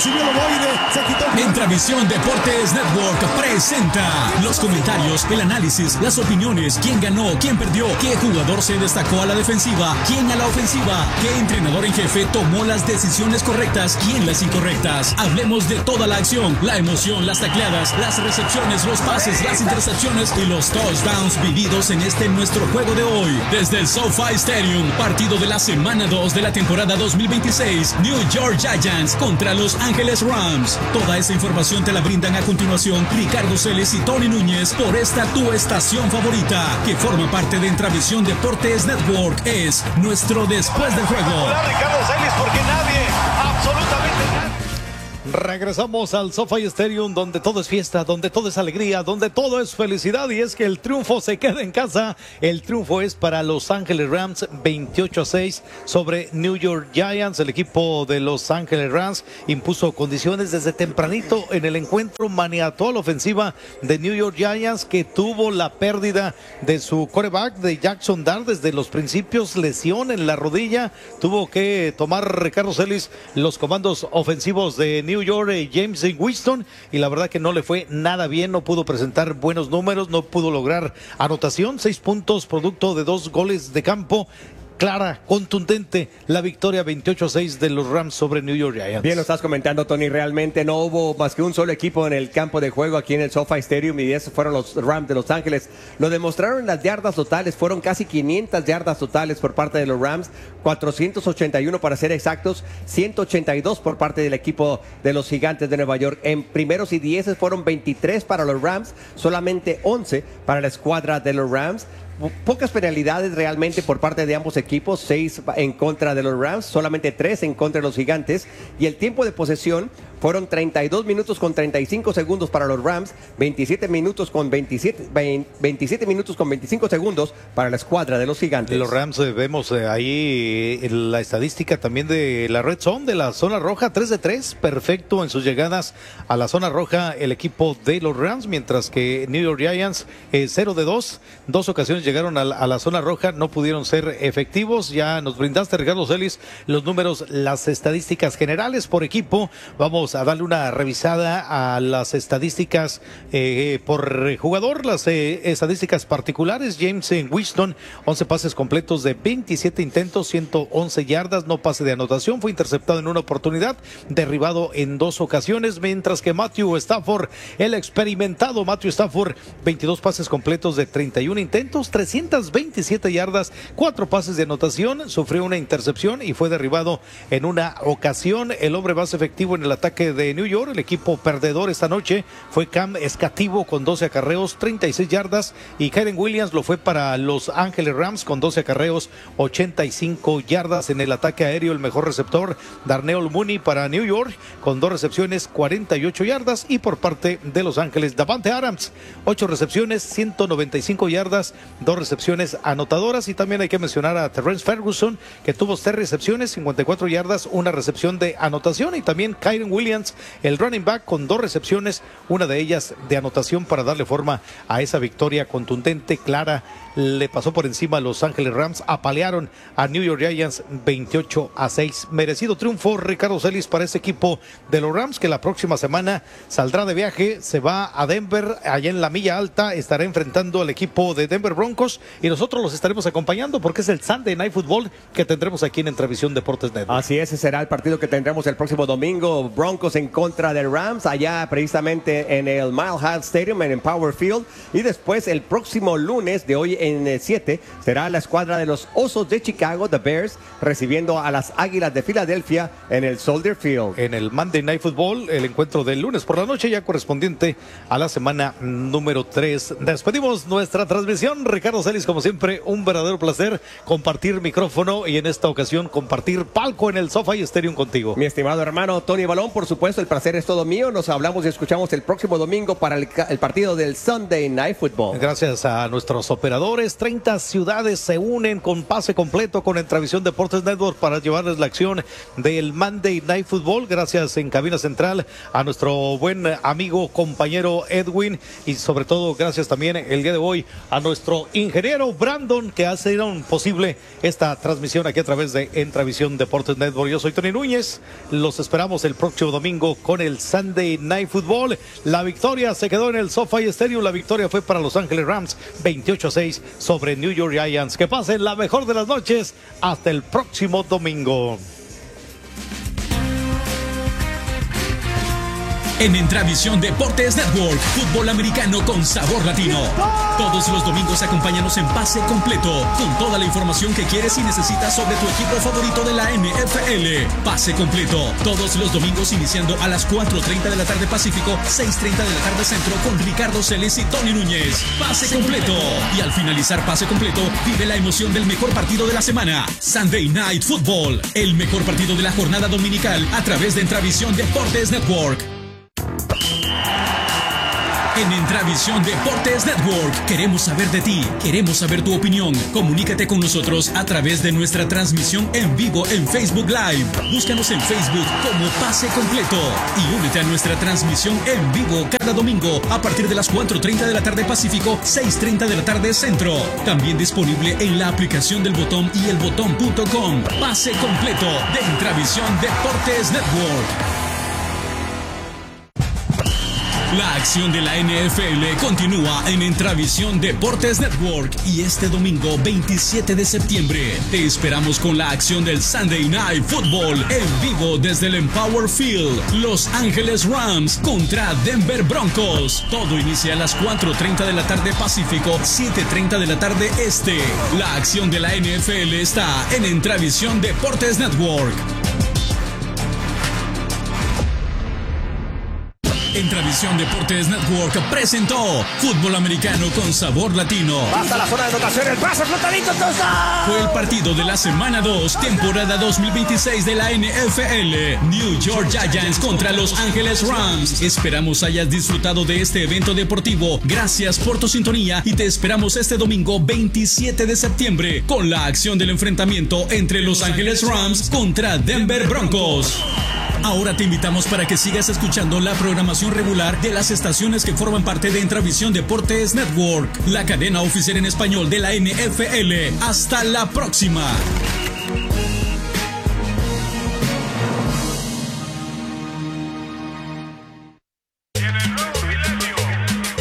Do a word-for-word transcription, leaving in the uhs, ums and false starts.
recibió el ovoide, se quitó. Entravisión Deportes Network presenta los comentarios, el análisis, las opiniones, quién ganó, quién perdió, qué jugador se destacó a la defensiva, quién a la ofensiva, qué entrenador en jefe tomó las decisiones correctas, quién las incorrectas. Hablemos de toda la acción, la emoción, las tacleadas, las recepciones, los pases, las intercepciones y los touchdowns vividos en este nuestro juego de hoy. Desde el SoFi Stadium, partido de la semana dos de la temporada dos mil veintiséis, New York Giants contra Los Ángeles Rams. Toda esa información te la brindan a continuación Ricardo Celis y Tony Núñez por esta tu estación favorita, que forma parte de Entravisión Deportes Network. Es nuestro Después del Juego. Hola, Ricardo Celis, porque nadie, absolutamente nadie. Regresamos al SoFi Stadium, donde todo es fiesta, donde todo es alegría, donde todo es felicidad, y es que el triunfo se queda en casa. El triunfo es para Los Ángeles Rams, veintiocho a seis sobre New York Giants. El equipo de Los Ángeles Rams impuso condiciones desde tempranito en el encuentro, maniató a la ofensiva de New York Giants, que tuvo la pérdida de su quarterback, de Jackson Dart, desde los principios, lesión en la rodilla. Tuvo que tomar Ricardo Celis los comandos ofensivos de New York, eh, James Winston, y la verdad que no le fue nada bien, no pudo presentar buenos números, no pudo lograr anotación, seis puntos producto de dos goles de campo. Clara, contundente, la victoria veintiocho a seis de los Rams sobre New York Giants. Bien, lo estás comentando, Tony. Realmente no hubo más que un solo equipo en el campo de juego aquí en el SoFi Stadium, y esos fueron los Rams de Los Ángeles. Lo demostraron en las yardas totales, fueron casi quinientas yardas totales por parte de los Rams, cuatrocientos ochenta y uno para ser exactos, ciento ochenta y dos por parte del equipo de los Gigantes de Nueva York. En primeros y dieces fueron veintitrés para los Rams, solamente once para la escuadra de los Rams. Pocas penalidades realmente por parte de ambos equipos, seis en contra de los Rams, solamente tres en contra de los Gigantes, y el tiempo de posesión fueron treinta y dos minutos con treinta y cinco segundos para los Rams, veintisiete minutos con veintisiete, veintisiete minutos con veinticinco segundos para la escuadra de los Gigantes. Los Rams, eh, vemos eh, ahí eh, la estadística también de la red zone, de la zona roja, tres de tres, perfecto en sus llegadas a la zona roja el equipo de los Rams, mientras que New York Giants eh, cero de dos, dos ocasiones llegaron a la, a la zona roja, no pudieron ser efectivos. Ya nos brindaste, Ricardo Celis, los números, las estadísticas generales por equipo. Vamos a darle una revisada a las estadísticas eh, por jugador, las eh, estadísticas particulares. James Winston, once pases completos de veintisiete intentos, ciento once yardas, no pase de anotación, fue interceptado en una oportunidad, derribado en dos ocasiones, mientras que Matthew Stafford, el experimentado Matthew Stafford, veintidós pases completos de treinta y uno intentos, trescientas veintisiete yardas, cuatro pases de anotación, sufrió una intercepción y fue derribado en una ocasión. El hombre más efectivo en el ataque de New York, el equipo perdedor esta noche, fue Cam Escativo con doce acarreos, treinta y seis yardas, y Kyren Williams lo fue para Los Ángeles Rams con doce acarreos, ochenta y cinco yardas. En el ataque aéreo, el mejor receptor, Darnell Mooney para New York con dos recepciones, cuarenta y ocho yardas, y por parte de Los Ángeles, Davante Adams, ocho recepciones, ciento noventa y cinco yardas, dos recepciones anotadoras. Y también hay que mencionar a Terrence Ferguson, que tuvo tres recepciones, cincuenta y cuatro yardas, una recepción de anotación, y también Kyren Williams, el running back, con dos recepciones, una de ellas de anotación, para darle forma a esa victoria contundente, clara. Le pasó por encima a Los Ángeles Rams, apalearon a New York Giants veintiocho a seis. Merecido triunfo, Ricardo Celis, para ese equipo de los Rams, que la próxima semana saldrá de viaje, se va a Denver, allá en la Milla Alta, estará enfrentando al equipo de Denver Broncos, y nosotros los estaremos acompañando porque es el Sunday Night Football que tendremos aquí en Entravisión Deportes Network. Así es, ese será el partido que tendremos el próximo domingo, Broncos en contra de Rams, allá precisamente en el Mile High Stadium, en Empower Field, y después el próximo lunes de hoy en siete será la escuadra de los Osos de Chicago, The Bears, recibiendo a las Águilas de Filadelfia en el Soldier Field. En el Monday Night Football, el encuentro del lunes por la noche, ya correspondiente a la semana número tres. Despedimos nuestra transmisión. Ricardo Celis, como siempre, un verdadero placer compartir micrófono y en esta ocasión compartir palco en el SoFi Stadium contigo. Mi estimado hermano Tony Balón, por supuesto, el placer es todo mío. Nos hablamos y escuchamos el próximo domingo para el, el partido del Sunday Night Football. Gracias a nuestros operadores jugadores, treinta ciudades se unen con pase completo con Entravisión Deportes Network para llevarles la acción del Monday Night Football. Gracias en cabina central a nuestro buen amigo, compañero Edwin, y sobre todo gracias también el día de hoy a nuestro ingeniero Brandon, que hace posible esta transmisión aquí a través de Entravisión Deportes Network. Yo soy Tony Núñez, los esperamos el próximo domingo con el Sunday Night Football. La victoria se quedó en el SoFi Stadium, la victoria fue para Los Ángeles Rams, veintiocho a seis sobre New York Giants. Que pasen la mejor de las noches, hasta el próximo domingo. En Entravisión Deportes Network, fútbol americano con sabor latino. Todos los domingos acompáñanos en Pase Completo, con toda la información que quieres y necesitas sobre tu equipo favorito de la N F L. Pase Completo, todos los domingos iniciando a las cuatro treinta de la tarde Pacífico, seis treinta de la tarde Centro, con Ricardo Celes y Tony Núñez. Pase Completo. Y al finalizar Pase Completo, vive la emoción del mejor partido de la semana, Sunday Night Football, el mejor partido de la jornada dominical a través de Entravisión Deportes Network. En Entravisión Deportes Network queremos saber de ti, queremos saber tu opinión. Comunícate con nosotros a través de nuestra transmisión en vivo en Facebook Live. Búscanos en Facebook como Pase Completo y únete a nuestra transmisión en vivo cada domingo a partir de las cuatro treinta de la tarde Pacífico, seis treinta de la tarde Centro. También disponible en la aplicación del Botón y el botón punto com. Pase Completo de Entravisión Deportes Network. La acción de la N F L continúa en Entravisión Deportes Network y este domingo veintisiete de septiembre te esperamos con la acción del Sunday Night Football en vivo desde el Empower Field. Los Ángeles Rams contra Denver Broncos. Todo inicia a las cuatro treinta de la tarde Pacífico, siete treinta de la tarde Este. La acción de la N F L está en Entravisión Deportes Network. Entravisión Deportes Network presentó Fútbol Americano con sabor latino. Hasta la zona de anotación, el paso flotadito, Tosa. Fue el partido de la semana dos, temporada dos mil veintiséis de la N F L. New York Giants contra Los Ángeles Rams. Esperamos hayas disfrutado de este evento deportivo. Gracias por tu sintonía y te esperamos este domingo veintisiete de septiembre con la acción del enfrentamiento entre Los Ángeles Rams contra Denver Broncos. Ahora te invitamos para que sigas escuchando la programación regular de las estaciones que forman parte de Entravisión Deportes Network, la cadena oficial en español de la N F L. Hasta la próxima.